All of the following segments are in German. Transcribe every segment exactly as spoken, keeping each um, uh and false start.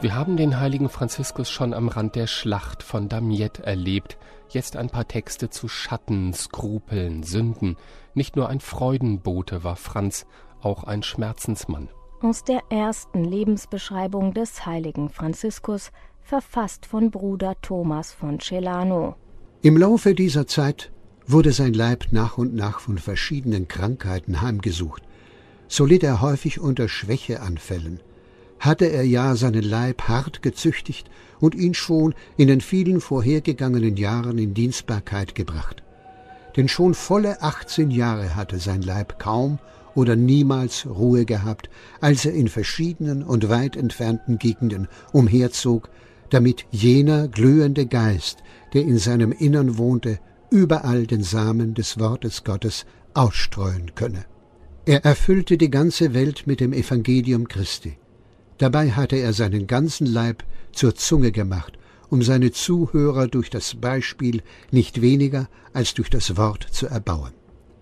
Wir haben den heiligen Franziskus schon am Rand der Schlacht von Damiette erlebt. Jetzt ein paar Texte zu Schatten, Skrupeln, Sünden. Nicht nur ein Freudenbote war Franz, auch ein Schmerzensmann. Aus der ersten Lebensbeschreibung des heiligen Franziskus, verfasst von Bruder Thomas von Celano. Im Laufe dieser Zeit wurde sein Leib nach und nach von verschiedenen Krankheiten heimgesucht. So litt er häufig unter Schwächeanfällen. Hatte er ja seinen Leib hart gezüchtigt und ihn schon in den vielen vorhergegangenen Jahren in Dienstbarkeit gebracht. Denn schon volle achtzehn Jahre hatte sein Leib kaum oder niemals Ruhe gehabt, als er in verschiedenen und weit entfernten Gegenden umherzog, damit jener glühende Geist, der in seinem Innern wohnte, überall den Samen des Wortes Gottes ausstreuen könne. Er erfüllte die ganze Welt mit dem Evangelium Christi. Dabei hatte er seinen ganzen Leib zur Zunge gemacht, um seine Zuhörer durch das Beispiel nicht weniger als durch das Wort zu erbauen.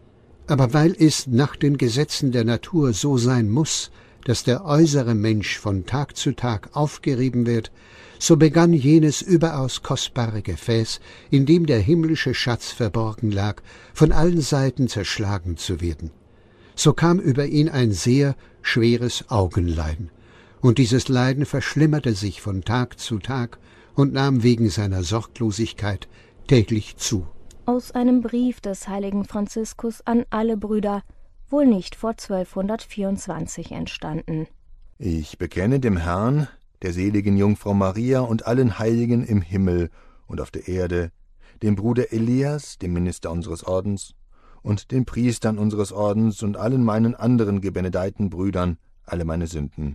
Aber weil es nach den Gesetzen der Natur so sein muss, dass der äußere Mensch von Tag zu Tag aufgerieben wird, so begann jenes überaus kostbare Gefäß, in dem der himmlische Schatz verborgen lag, von allen Seiten zerschlagen zu werden. So kam über ihn ein sehr schweres Augenleiden. Und dieses Leiden verschlimmerte sich von Tag zu Tag und nahm wegen seiner Sorglosigkeit täglich zu. Aus einem Brief des heiligen Franziskus an alle Brüder, wohl nicht vor zwölfhundertvierundzwanzig entstanden. Ich bekenne dem Herrn, der seligen Jungfrau Maria und allen Heiligen im Himmel und auf der Erde, dem Bruder Elias, dem Minister unseres Ordens, und den Priestern unseres Ordens und allen meinen anderen gebenedeiten Brüdern alle meine Sünden.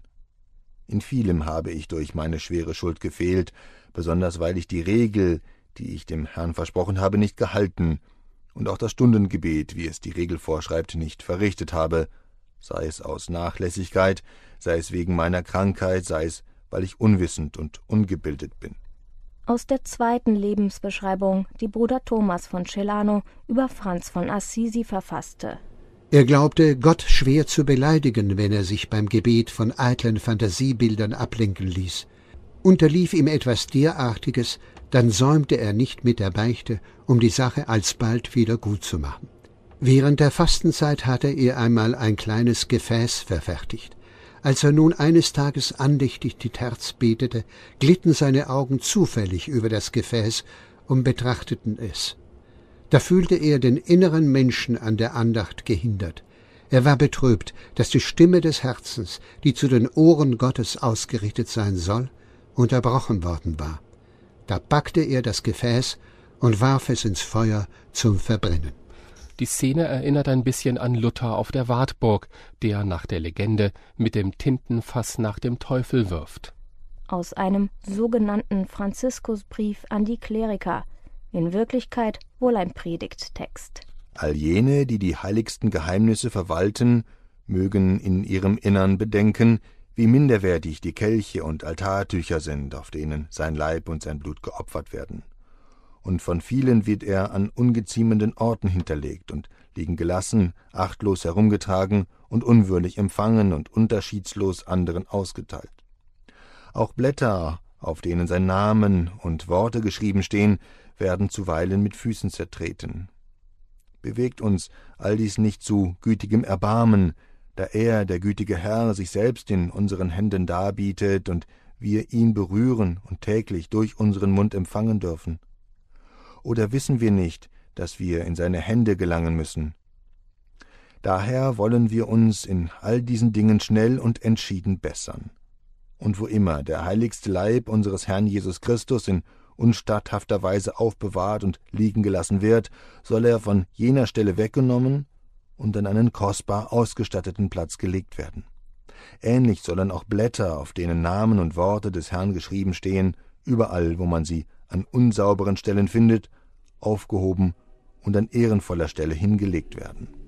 In vielem habe ich durch meine schwere Schuld gefehlt, besonders weil ich die Regel, die ich dem Herrn versprochen habe, nicht gehalten und auch das Stundengebet, wie es die Regel vorschreibt, nicht verrichtet habe, sei es aus Nachlässigkeit, sei es wegen meiner Krankheit, sei es, weil ich unwissend und ungebildet bin. Aus der zweiten Lebensbeschreibung, die Bruder Thomas von Celano über Franz von Assisi verfasste. Er glaubte, Gott schwer zu beleidigen, wenn er sich beim Gebet von eitlen Fantasiebildern ablenken ließ. Unterlief ihm etwas derartiges, dann säumte er nicht mit der Beichte, um die Sache alsbald wieder gut zu machen. Während der Fastenzeit hatte er einmal ein kleines Gefäß verfertigt. Als er nun eines Tages andächtig die Terz betete, glitten seine Augen zufällig über das Gefäß und betrachteten es. Da fühlte er den inneren Menschen an der Andacht gehindert. Er war betrübt, dass die Stimme des Herzens, die zu den Ohren Gottes ausgerichtet sein soll, unterbrochen worden war. Da packte er das Gefäß und warf es ins Feuer zum Verbrennen. Die Szene erinnert ein bisschen an Luther auf der Wartburg, der nach der Legende mit dem Tintenfass nach dem Teufel wirft. Aus einem sogenannten Franziskusbrief an die Kleriker, in Wirklichkeit wohl ein Predigttext. All jene, die die heiligsten Geheimnisse verwalten, mögen in ihrem Innern bedenken, wie minderwertig die Kelche und Altartücher sind, auf denen sein Leib und sein Blut geopfert werden. Und von vielen wird er an ungeziemenden Orten hinterlegt und liegen gelassen, achtlos herumgetragen und unwürdig empfangen und unterschiedslos anderen ausgeteilt. Auch Blätter, auf denen sein Namen und Worte geschrieben stehen, werden zuweilen mit Füßen zertreten. Bewegt uns all dies nicht zu gütigem Erbarmen, da er, der gütige Herr, sich selbst in unseren Händen darbietet und wir ihn berühren und täglich durch unseren Mund empfangen dürfen? Oder wissen wir nicht, dass wir in seine Hände gelangen müssen? Daher wollen wir uns in all diesen Dingen schnell und entschieden bessern. Und wo immer der heiligste Leib unseres Herrn Jesus Christus in unstatthafter Weise aufbewahrt und liegen gelassen wird, soll er von jener Stelle weggenommen und an einen kostbar ausgestatteten Platz gelegt werden. Ähnlich sollen auch Blätter, auf denen Namen und Worte des Herrn geschrieben stehen, überall, wo man sie an unsauberen Stellen findet, aufgehoben und an ehrenvoller Stelle hingelegt werden.